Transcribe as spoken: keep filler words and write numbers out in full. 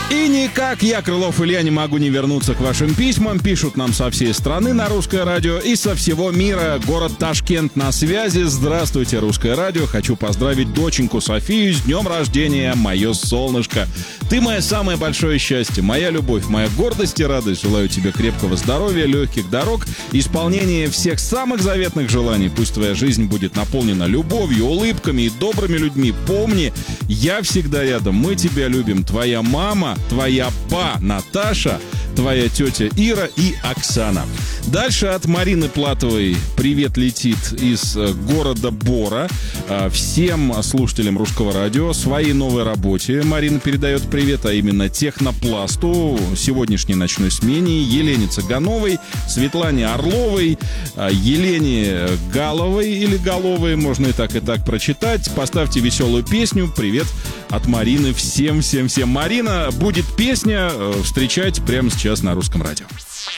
И никак я, Крылов Илья, не могу не вернуться к вашим письмам. Пишут нам со всей страны на Русское радио и со всего мира. Город Ташкент на связи. Здравствуйте, Русское радио. Хочу поздравить доченьку Софию с днем рождения, мое солнышко. Ты мое самое большое счастье, моя любовь, моя гордость и радость. Желаю тебе крепкого здоровья, легких дорог, исполнения всех самых заветных желаний. Пусть твоя жизнь будет наполнена любовью, улыбками и добрыми людьми. Помни, я всегда рядом, мы тебя любим. Твоя мама, твоя ба Наташа, твоя тетя Ира и Оксана. Дальше от Марины Платовой привет летит из города Бора. Всем слушателям Русского радио, своей новой работе Марина передает привет, а именно Технопласту, сегодняшней ночной смене, Елене Цыгановой, Светлане Орловой, Елене Галовой или Головой, можно и так, и так прочитать. Поставьте веселую песню. Привет от Марины всем-всем-всем. Марина, будет песня встречать прямо сейчас на Русском радио.